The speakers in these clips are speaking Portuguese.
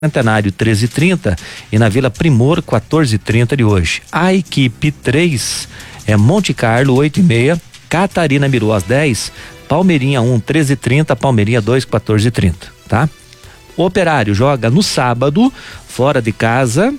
Centenário 13h30 e na Vila Primor 14h30 de hoje. A equipe 3 é Monte Carlo 8h30, Catarina Miru às 10, Palmeirinha 1 13h30, Palmeirinha 2 14h30, tá? O Operário joga no sábado fora de casa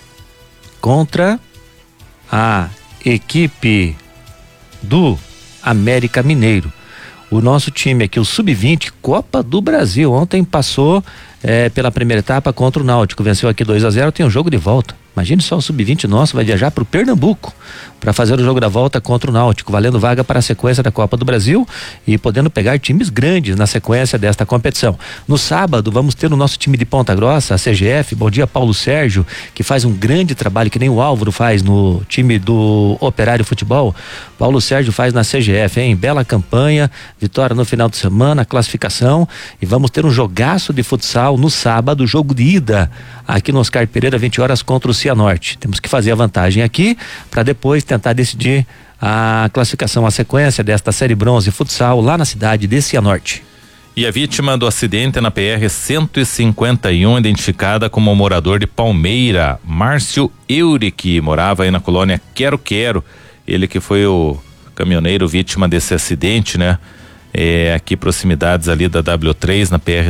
contra a equipe do América Mineiro. O nosso time aqui, o Sub-20, Copa do Brasil, ontem passou pela primeira etapa contra o Náutico, venceu aqui 2-0, tem um jogo de volta. Imagine só, o Sub-20 nosso vai viajar para o Pernambuco para fazer o jogo da volta contra o Náutico, valendo vaga para a sequência da Copa do Brasil e podendo pegar times grandes na sequência desta competição. No sábado vamos ter o nosso time de Ponta Grossa, a CGF, bom dia Paulo Sérgio, que faz um grande trabalho, que nem o Álvaro faz no time do Operário Futebol. Paulo Sérgio faz na CGF, hein? Bela campanha, vitória no final de semana, classificação, e vamos ter um jogaço de futsal no sábado, jogo de ida aqui no Oscar Pereira, 20 horas contra o Cianorte. Temos que fazer a vantagem aqui para depois tentar decidir a classificação, a sequência desta série bronze futsal lá na cidade de Cianorte. E a vítima do acidente na PR 151, identificada como morador de Palmeira, Márcio Euric, morava aí na colônia Quero Quero. Ele que foi o caminhoneiro vítima desse acidente, né? Aqui proximidades ali da W3 na PR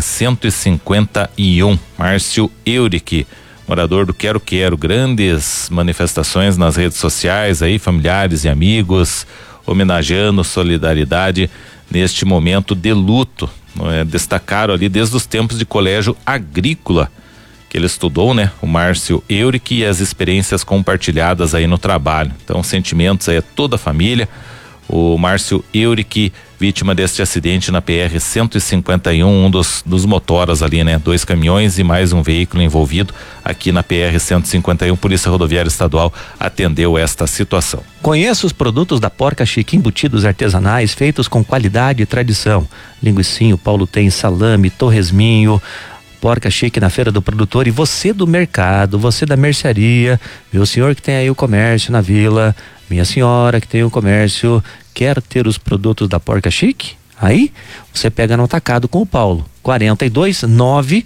151, Márcio Euric, morador do Quero Quero. Grandes manifestações nas redes sociais aí, familiares e amigos homenageando solidariedade neste momento de luto. Destacaram ali desde os tempos de colégio agrícola que ele estudou, né? O Márcio Euric, e as experiências compartilhadas aí no trabalho. Então, sentimentos aí a toda a família. O Márcio Euric, vítima deste acidente na PR 151, um dos motoras ali, né? 2 caminhões e mais um veículo envolvido aqui na PR 151. Polícia Rodoviária Estadual atendeu esta situação. Conheça os produtos da Porca Chique, embutidos artesanais feitos com qualidade e tradição. Linguicinho, Paulo tem salame, torresminho. Porca Chique na Feira do Produtor. E você do mercado, você da mercearia, meu senhor que tem aí o comércio na vila, minha senhora que tem o comércio, quer ter os produtos da Porca Chique? Aí você pega no atacado com o Paulo. 42 9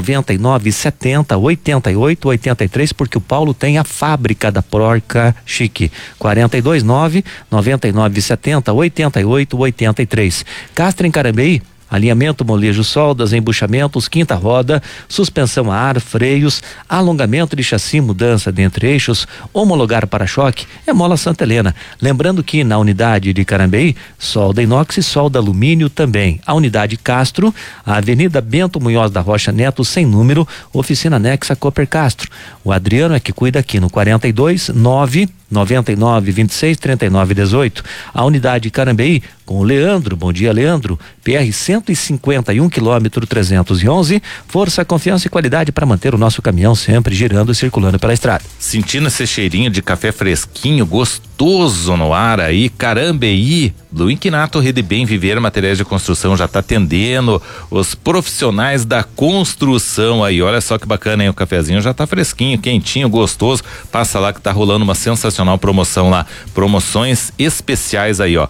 99 70 88 83, porque o Paulo tem a fábrica da Porca Chique. 42 9 99 70 88 83. Castro em Carambeí, alinhamento, molejo, soldas, embuchamentos, quinta roda, suspensão a ar, freios, alongamento de chassi, mudança de entre-eixos, homologar para-choque, é Mola Santa Helena. Lembrando que na unidade de Carambeí, solda inox e solda alumínio também. A unidade Castro, a Avenida Bento Munhoz da Rocha Neto, sem número, oficina anexa Cooper Castro. O Adriano é que cuida aqui no 42 9 99 26 39 18. A unidade Carambeí com o Leandro, bom dia Leandro, PR 151 quilômetro 311, força, confiança e qualidade para manter o nosso caminhão sempre girando e circulando pela estrada. Sentindo esse cheirinho de café fresquinho, gostoso no ar aí, Carambeí, do Inquinato Rede Bem Viver Materiais de Construção já está atendendo os profissionais da construção aí. Olha só que bacana, hein? O cafezinho já tá fresquinho, quentinho, gostoso. Passa lá que tá rolando uma sensacional promoção lá, promoções especiais aí, ó.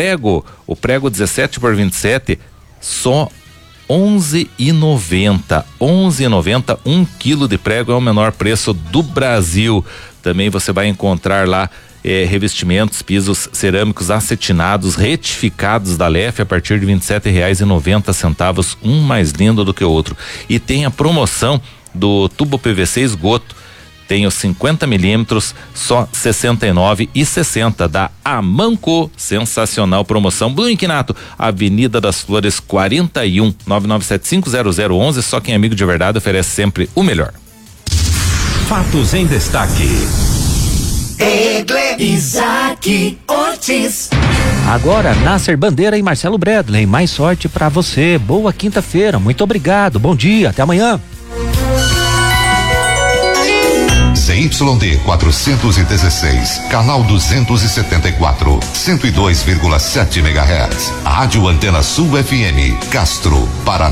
O prego 17 por 27 só 11,90. 11,90, 1 quilo de prego é o menor preço do Brasil. Também você vai encontrar lá revestimentos, pisos cerâmicos acetinados, retificados da Lef a partir de R$27,90, um mais lindo do que o outro. E tem a promoção do tubo PVC esgoto. Tem os 50 milímetros, só R$69,60 da Amanco. Sensacional promoção. Blue Inquinato, Avenida das Flores 41, 99750011. Só quem é amigo de verdade oferece sempre o melhor. Fatos em destaque. Isaac Ortiz. Agora, Nasser Bandeira e Marcelo Bradley. Mais sorte pra você. Boa quinta-feira. Muito obrigado. Bom dia. Até amanhã. ZYD 416, canal 274, 102,7 MHz. Rádio Antena Sul FM, Castro, Paraná.